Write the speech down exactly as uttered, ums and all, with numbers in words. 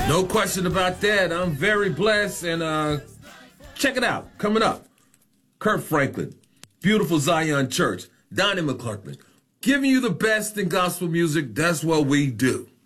No question about that. I'm very blessed. And uh, check it out. Coming up, Kirk Franklin, Beautiful Zion Church, Donnie McClurkin, giving you the best in gospel music. That's what we do.